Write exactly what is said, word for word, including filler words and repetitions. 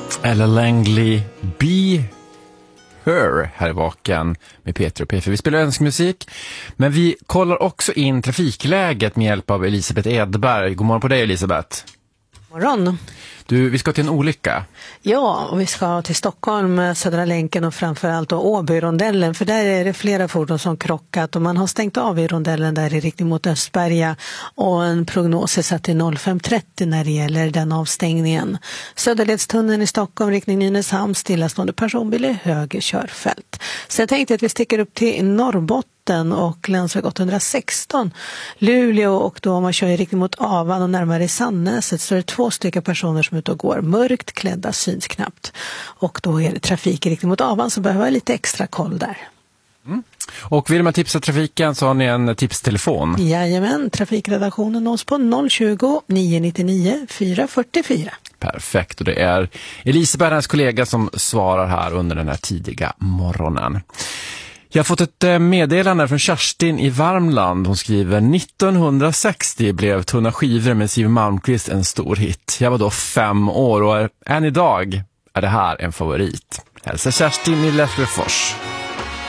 Ella Langley, Be Her, här i Vaken med Peter och P. För vi spelar önskmusik, men vi kollar också in trafikläget med hjälp av Elisabeth Edberg. God morgon på dig, Elisabeth. God morgon. Du, vi ska till en olycka. Ja, och vi ska till Stockholm, Södra länken och framförallt då Åby-rondellen, för där är det flera fordon som krockat och man har stängt av i rondellen där i riktning mot Östberga, och en prognos är satt till fem trettio när det gäller den avstängningen. Söderledstunneln i Stockholm, riktning Nynäshamn, stillastående personbil i höger körfält. Så jag tänkte att vi sticker upp till Norrbotten och länsväg åttahundrasexton Luleå, och då om man kör i riktning mot Avan och närmare Sannäset så är det två stycken personer som är ute och går. Mörkt klädda, syns knappt. Och då är det trafik i riktning mot Avan, så behöver jag lite extra koll där. Mm. Och vill man tipsa trafiken så har ni en tipstelefon. Jajamän, trafikredaktionen nås på noll tjugo, nio nittionio, fyra fyrtiofyra. Perfekt, och det är Elisabeth, hennes kollega, som svarar här under den här tidiga morgonen. Jag har fått ett meddelande från Kerstin i Värmland. Hon skriver: nittonhundrasextio blev Tunna skivor med Siw Malmkvist en stor hit. Jag var då fem år och än idag är det här en favorit. Hälsa Kerstin i Lesjöfors.